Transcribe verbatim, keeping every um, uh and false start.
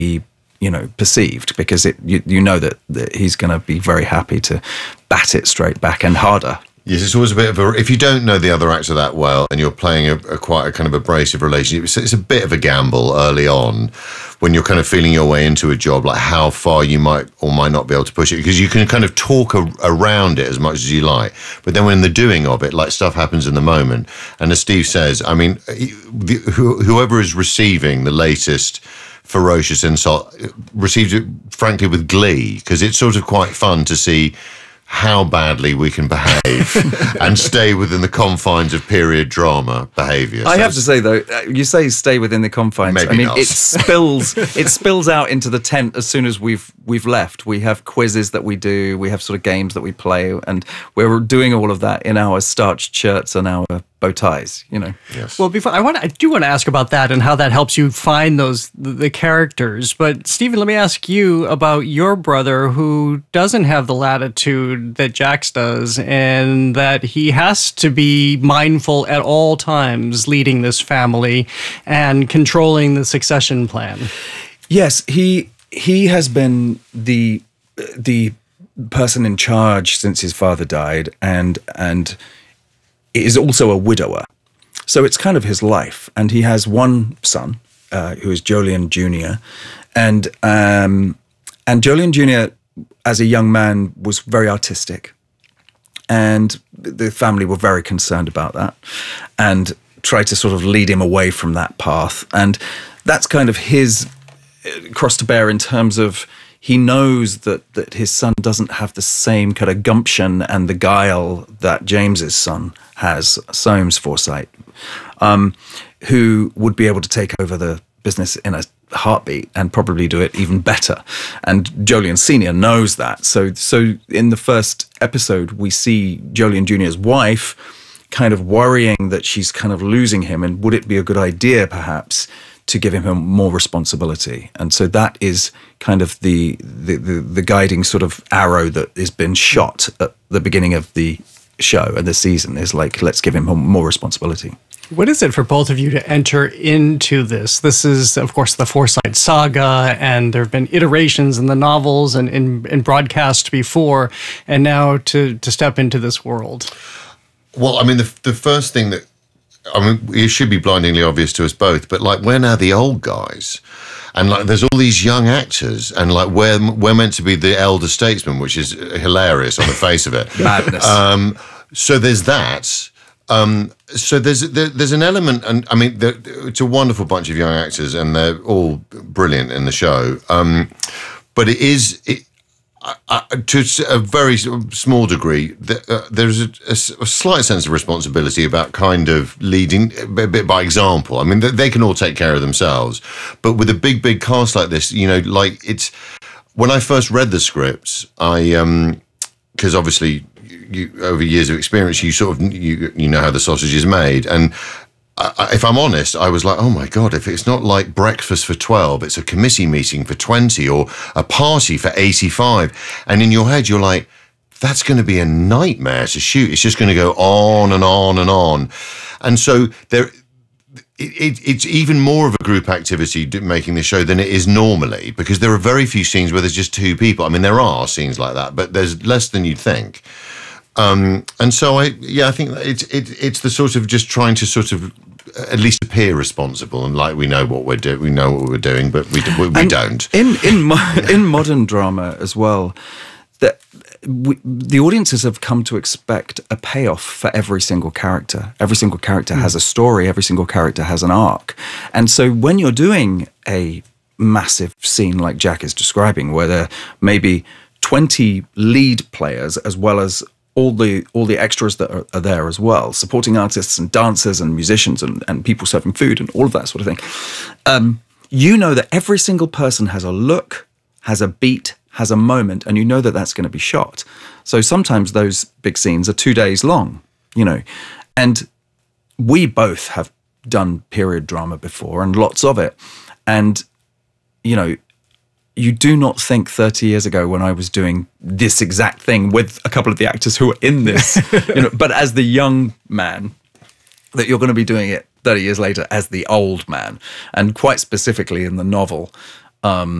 you know, perceived, because it you, you know that, that he's going to be very happy to bat it straight back and harder. Yes, it's always a bit of a... If you don't know the other actor that well and you're playing a, a quite a kind of abrasive relationship, it's, it's a bit of a gamble early on when you're kind of feeling your way into a job, like how far you might or might not be able to push it, because you can kind of talk a, around it as much as you like. But then when the doing of it, like stuff happens in the moment. And as Steve says, I mean, the, who, whoever is receiving the latest ferocious insult receives it, frankly, with glee, because it's sort of quite fun to see how badly we can behave and stay within the confines of period drama behaviour. I so have to say, though, you say stay within the confines. Maybe I mean, not. it spills it spills out into the tent as soon as we've we've left. We have quizzes that we do. We have sort of games that we play, and we're doing all of that in our starched shirts and our bow ties, you know. Yes. Well, before I want, I do want to ask about that and how that helps you find those the, the characters. But Stephen, let me ask you about your brother, who doesn't have the latitude that Jax does, and that he has to be mindful at all times, leading this family and controlling the succession plan. Yes, he he has been the the person in charge since his father died, and and. is also a widower. So it's kind of his life. And he has one son, uh, who is Jolyon Junior And um, and Jolyon Junior, as a young man, was very artistic. And the family were very concerned about that and tried to sort of lead him away from that path. And that's kind of his cross to bear in terms of he knows that, that his son doesn't have the same kind of gumption and the guile that James's son has, Soames Forsyth, um, who would be able to take over the business in a heartbeat and probably do it even better. And Jolyon Senior knows that. So, so in the first episode, we see Jolyon Junior's wife kind of worrying that she's kind of losing him, and would it be a good idea, perhaps, to give him more responsibility. And so that is kind of the, the the the guiding sort of arrow that has been shot at the beginning of the show and the season, is like, let's give him more responsibility. What is it for both of you to enter into this? This is, of course, the Forsyth saga, and there have been iterations in the novels and in, in broadcast before, and now to to step into this world. Well, I mean, the the first thing that, I mean, it should be blindingly obvious to us both, but like, we're now the old guys, and like, there's all these young actors, and like, we're we're meant to be the elder statesmen, which is hilarious on the face of it. Madness. Um, so there's that. Um, so there's there, there's an element, and I mean, it's a wonderful bunch of young actors, and they're all brilliant in the show. Um, but it is. It, I, I, to a very small degree, uh, there's a, a, a slight sense of responsibility about kind of leading a bit by example. I mean, they, they can all take care of themselves, but with a big, big cast like this, you know, like it's, when I first read the scripts, I, um, because obviously you, over years of experience, you sort of, you, you know how the sausage is made. And I, if I'm honest, I was like, oh my God, if it's not like breakfast for twelve, it's a committee meeting for twenty or a party for eighty-five. And in your head, you're like, that's going to be a nightmare to shoot. It's just going to go on and on and on. And so there, it, it, it's even more of a group activity making the show than it is normally, because there are very few scenes where there's just two people. I mean, there are scenes like that, but there's less than you'd think. Um, and so I, yeah, I think it's it, it's the sort of just trying to sort of at least appear responsible and like we know what we're doing, we know what we're doing, but we we, we don't. In in mo- in modern drama as well, that we, the audiences have come to expect a payoff for every single character. Every single character mm. has a story. Every single character has an arc. And so when you're doing a massive scene like Jack is describing, where there may be twenty lead players as well as all the all the extras that are, are there as well, supporting artists and dancers and musicians and, and people serving food and all of that sort of thing. Um, you know that every single person has a look, has a beat, has a moment, and you know that that's going to be shot. So sometimes those big scenes are two days long, you know. And we both have done period drama before, and lots of it. And, you know, you do not think thirty years ago when I was doing this exact thing with a couple of the actors who are in this, you know, but as the young man, that you're going to be doing it thirty years later as the old man. And quite specifically in the novel, Um,